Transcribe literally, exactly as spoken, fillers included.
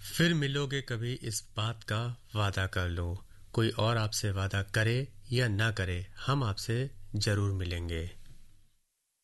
फिर मिलोगे कभी इस बात का वादा कर लो। कोई और आपसे वादा करे या ना करे, हम आपसे जरूर मिलेंगे।